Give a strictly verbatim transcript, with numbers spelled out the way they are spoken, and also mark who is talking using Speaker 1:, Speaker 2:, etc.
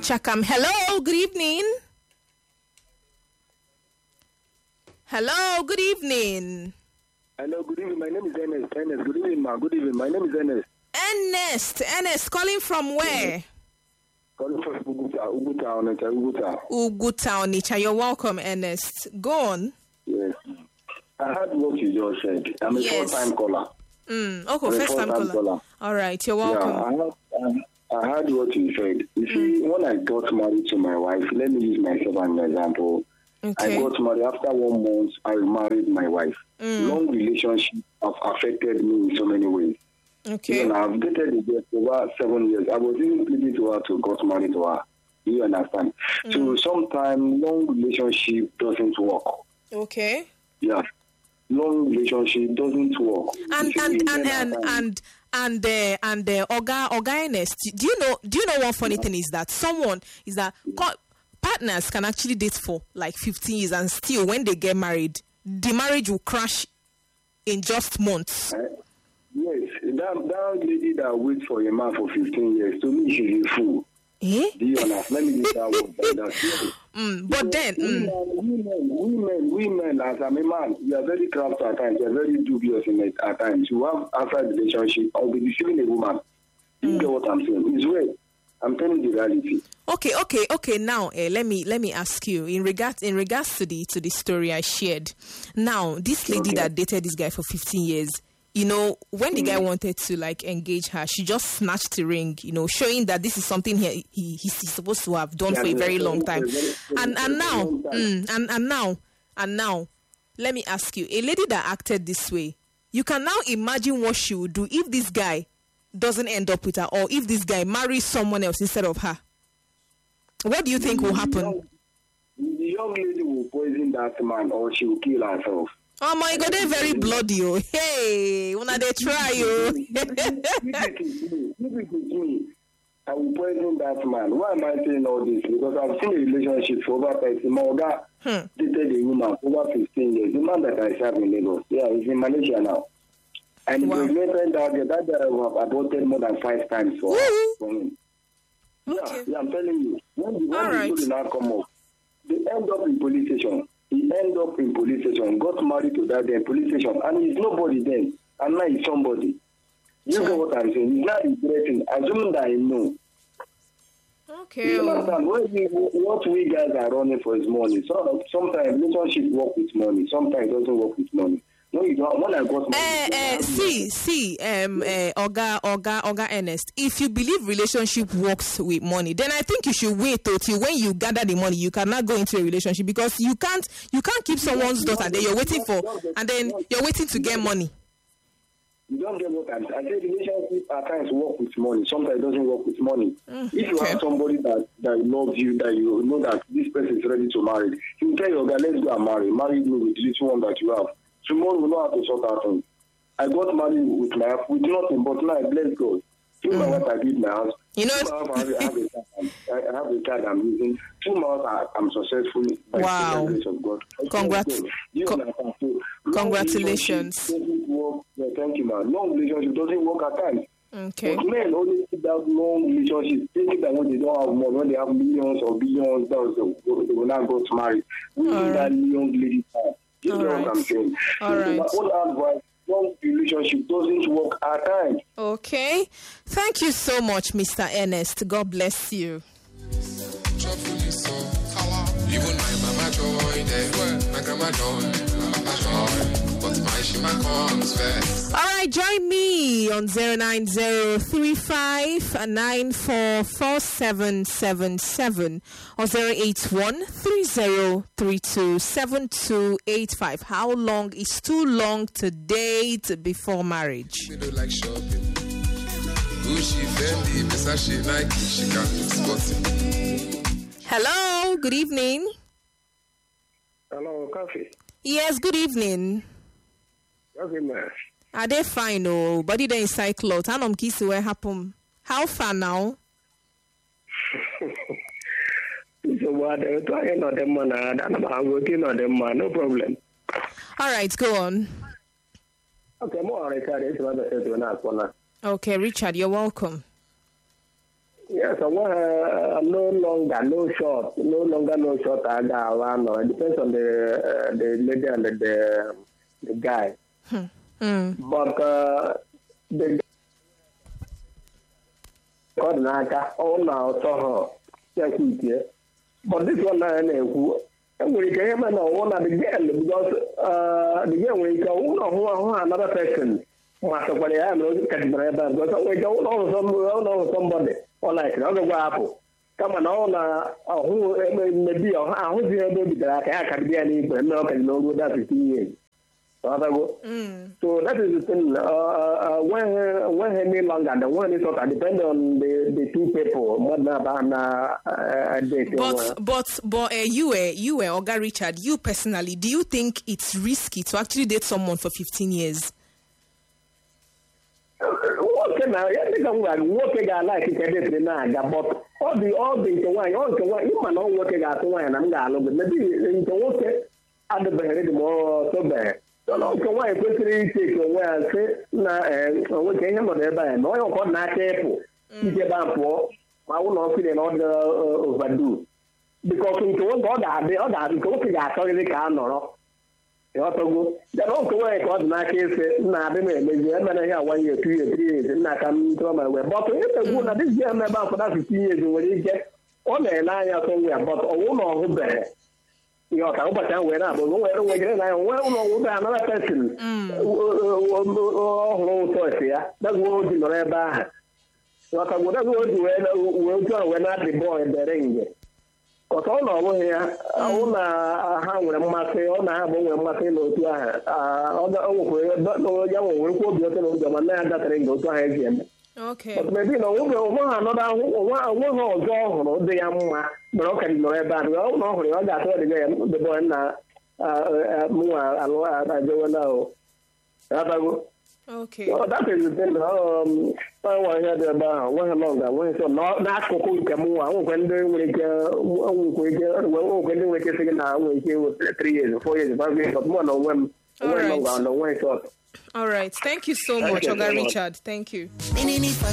Speaker 1: Chakam. Hello, good evening. Hello, good evening.
Speaker 2: Hello, good evening. My name is Ernest. Ernest, good evening, ma. Good evening. My name is Ernest.
Speaker 1: Ernest. Ernest, calling from where?
Speaker 2: Calling from Uguta, Uguta, Onitsha, Uguta.
Speaker 1: Uguta, Onitsha. You're welcome, Ernest. Go on.
Speaker 2: Yes. I heard what you just said. I'm a
Speaker 1: Yes.
Speaker 2: first-time caller.
Speaker 1: Mm. Okay,
Speaker 2: I'm a
Speaker 1: first time
Speaker 2: first-time
Speaker 1: caller.
Speaker 2: caller.
Speaker 1: All right, you're welcome.
Speaker 2: Yeah, I heard, um, I heard what you said. You see, when I got married to my wife, let me use myself as an example.
Speaker 1: Okay.
Speaker 2: I got married. After one month, I married my wife. Long relationship have affected me in so many ways.
Speaker 1: Okay.
Speaker 2: You know, I've dated a girl for over seven years. I was even pleading to her to get married to her. You understand? So sometimes long relationship doesn't work.
Speaker 1: Okay.
Speaker 2: Yeah. Long relationship doesn't work.
Speaker 1: And
Speaker 2: You see,
Speaker 1: and and
Speaker 2: men
Speaker 1: and
Speaker 2: are-
Speaker 1: and and uh, and uh, Oga Oga Ernest, do you know do you know one funny thing is that someone is that co- partners can actually date for like fifteen years and still when they get married, the marriage will crash in just months.
Speaker 2: Eh? Yes, that, that lady that waits for a man for fifteen years, to me, she's a fool.
Speaker 1: Eh?
Speaker 2: Do you understand? Let me use that word like that. Yes.
Speaker 1: Mm, but then, mm,
Speaker 2: Women, women, women, women, as I'm a man, you are very crafty at times, you are very dubious in it at times. You have outside relationship, I'll be deceiving a woman. You get what I'm saying? It's weird. I'm telling you the reality.
Speaker 1: okay, okay, okay. Now, uh, let me let me ask you in regards in regards to the to the story I shared. Now, this lady
Speaker 2: Okay.
Speaker 1: that dated this guy for fifteen years, you know, when the guy wanted to like engage her, she just snatched the ring, you know, showing that this is something he, he he's supposed to have done
Speaker 2: Yeah,
Speaker 1: for a
Speaker 2: yeah,
Speaker 1: very
Speaker 2: yeah,
Speaker 1: long
Speaker 2: yeah,
Speaker 1: time.
Speaker 2: yeah, yeah,
Speaker 1: And
Speaker 2: yeah,
Speaker 1: and
Speaker 2: yeah,
Speaker 1: now,
Speaker 2: long time.
Speaker 1: mm, and and now, and now, let me ask you, a lady that acted this way, you can now imagine what she would do if this guy doesn't end up with her, or if this guy marries someone else instead of her. What do you think will happen?
Speaker 2: The young lady will poison that man or she will kill herself.
Speaker 1: Oh my God, they're very bloody. Oh, hey, when they try you.
Speaker 2: If it is me, if it is me, I will poison that man. Why am I saying all this? Because I've seen a relationship for over thirty. My guy
Speaker 1: Hmm.
Speaker 2: dated a woman for over fifteen years. The man that I serve in Lagos, yeah, he's in Malaysia now. And
Speaker 1: Wow.
Speaker 2: the girlfriend that girl, that girl have aborted more than five times for,
Speaker 1: Woo.
Speaker 2: for him. Yeah,
Speaker 1: Okay.
Speaker 2: yeah, I'm telling you. When the, when
Speaker 1: All
Speaker 2: the
Speaker 1: right.
Speaker 2: story now come up, they end up in police station. He end up in police station, got married to that then police station, and he's nobody then. And now he's somebody. You
Speaker 1: So-
Speaker 2: know what I'm saying? He's not regretting, assuming that I know.
Speaker 1: Okay.
Speaker 2: You
Speaker 1: oh.
Speaker 2: understand? What we, what we guys are running for is money. So sometimes relationship work with money, sometimes it doesn't work with money. No, you don't. When I got
Speaker 1: Uh,
Speaker 2: married,
Speaker 1: uh, see, see, um, uh, Oga, Oga, Oga Ernest, if you believe relationship works with money, then I think you should wait till when you gather the money. You cannot go into a relationship because you can't, you can't keep someone's daughter and then you're waiting for, and then you're waiting to get money.
Speaker 2: You don't get what I'm saying. I say relationship at times work with money. Sometimes it doesn't work with money.
Speaker 1: Mm,
Speaker 2: if you
Speaker 1: okay.
Speaker 2: have somebody that, that loves you, that you know that this person is ready to marry, you tell your guy, let's go and marry. Marry me with the little one that you have. Tomorrow we know how to sort out things. I got married with my with nothing, but now I bless God. Two
Speaker 1: Mm.
Speaker 2: months I built my house.
Speaker 1: You know-
Speaker 2: Two months I have, I have a car. I have a car I'm using. Two months I, I'm successful by
Speaker 1: Wow.
Speaker 2: the grace of God.
Speaker 1: Congrats.
Speaker 2: You
Speaker 1: Co-
Speaker 2: understand? So, long
Speaker 1: Congratulations.
Speaker 2: relationship doesn't work. Yeah, thank you, man. Long relationship doesn't work at times.
Speaker 1: Okay.
Speaker 2: But men only keep that long relationship, thinking that when they don't have money, when they have millions or billions, that was the, they will not go to marry. We
Speaker 1: All
Speaker 2: need that
Speaker 1: right.
Speaker 2: young lady time. You
Speaker 1: All
Speaker 2: know
Speaker 1: right.
Speaker 2: what I'm saying?
Speaker 1: All
Speaker 2: so
Speaker 1: right.
Speaker 2: my own advice, long relationship doesn't work at times.
Speaker 1: Okay. Thank you so much, Mister Ernest. God bless you.
Speaker 3: Even my mama joy, they my grandma joy, joy, but my shima comes first.
Speaker 1: All right, join me on zero nine zero three five nine four four seven seven seven or zero eight one three zero three two seven two eight five. How long is too long to date before marriage?
Speaker 3: We do like shopping. Gucci, Fendi, Versace, Nike, she can spot it.
Speaker 1: Hello, good evening.
Speaker 2: Hello, coffee.
Speaker 1: Yes, good evening.
Speaker 2: Okay, man.
Speaker 1: Are they fine? Oh, body they inside clothes. How long kiss where happen? How far now?
Speaker 2: So what? I'm talking about them, man. I'm working on them, man. No problem.
Speaker 1: All right, go on.
Speaker 2: Okay, more Richard. It's what I said to an
Speaker 1: Okay, Richard, you're welcome.
Speaker 2: Yes, I want, uh, I'm no longer
Speaker 4: longer, no short, no longer no short. I got no. It depends on the uh, the lady and the the, the guy.
Speaker 1: Hmm. Mm.
Speaker 4: But uh, the coordinator, oh now so her, but this one I know. And we came and one of the girl because uh, the girl we go who another person. Master, what I am looking at the because we don't know some know somebody or like another apple. Come on, all uh, who maybe or who's the baby that I can be any but no can know that fifteen years.
Speaker 1: Mm.
Speaker 4: So that is the thing. Uh, uh, when when any longer, the one is not depend on the, the two people. More than uh, date.
Speaker 1: But but but uh, you uh, you uh, Oga Richard, you personally, do you think it's risky to actually date someone for fifteen years?
Speaker 4: Okay, now I think I'm like working I like it now, but all the all the one all the one you man not working at one and I'm gonna but maybe in the work at the better more so bad. So no so why quickly take away and say na eh we can him on there no you call na careful. You get back for I will not feel an order overdo. Because in the work other the other because we got sorry can no. You have to go. Then also why God na case na be me me e na here one year two years three years na come to my way. But if the good na this year me about for that fifteen years we get on the na ya somewhere but o no ho be. You know, I but we na but we we get na we no we another person. Oh oh oh so here. That's what you know about. You have to go that go we we go we na the boy in the ring. Because all over here, all na ha nwere mmasị ọ na-abụ nwere mmasị n'otu ahụ ọ ga-enwekwa ya nwere nkwu obi ọtọ n'ụjọ ma na ya datere nga otu ahụ ezi eme. But maybe na onwe onwe ha anọda onwe ha ọzọ ọhụrụ dị ya mma mere ọ ka dị nọrọ ebe a ọ na ọhụrụ ọ ga-atụ ọdịga ya debe na mụnwa alụ ajewela o abago.
Speaker 1: Okay.
Speaker 4: Oh, that is the thing. Um, I want to hear about one longer. One so not not cooking. Come on, when they will get, when they will get second now, we get three years, four years, five years, but more than one, one longer, on the one short.
Speaker 1: All right. Thank you so much, Oga Richard. Thank you.